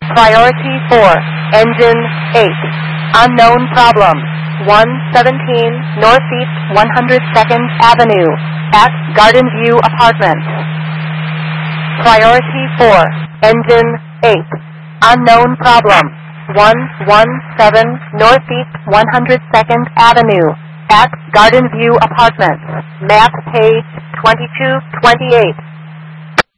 Priority 4, engine 8. Unknown problem. 117 Northeast 102nd Avenue at Garden View Apartments. Priority 4, engine 8. Unknown problem. 117 Northeast 102nd Avenue at Garden View Apartments. Map page 2228.